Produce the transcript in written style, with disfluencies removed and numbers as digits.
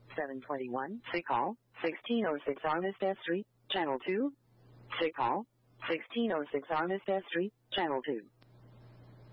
721, Sick Hall, 1606 Armistead Street, Channel 2. Sick Hall, 1606 Armistead Street, Channel 2.